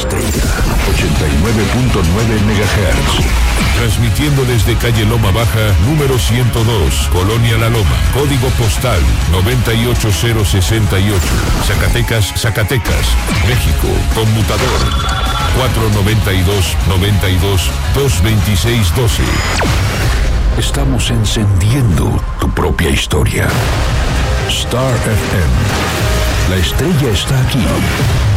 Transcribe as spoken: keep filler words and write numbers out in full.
estrella, ochenta y nueve punto nueve megahertz. Transmitiendo desde calle Loma Baja, número ciento dos, Colonia La Loma, código postal noventa y ocho cero sesenta y ocho, Zacatecas, Zacatecas, México, conmutador cuatro noventa y dos, noventa y dos, dos veintiséis doce. Estamos encendiendo tu propia historia. Star F M. La estrella está aquí.